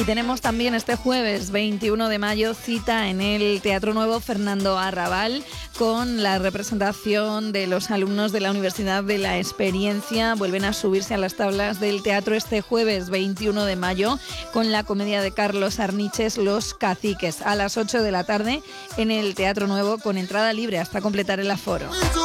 Y tenemos también este jueves 21 de mayo cita en el Teatro Nuevo Fernando Arrabal con la representación de los alumnos de la Universidad de la Experiencia. Vuelven a subirse a las tablas del teatro este jueves 21 de mayo con la comedia de Carlos Arniches, Los Caciques, a las 8 de la tarde en el Teatro Nuevo con entrada libre hasta completar el aforo.